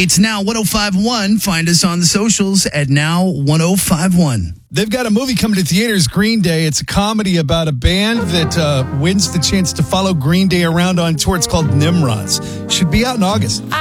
It's Now 105.1. Find us on the socials at Now 105.1. They've got a movie coming to theaters, Green Day. It's a comedy about a band that wins the chance to follow Green Day around on tour. It's called Nimrods. Should be out in August.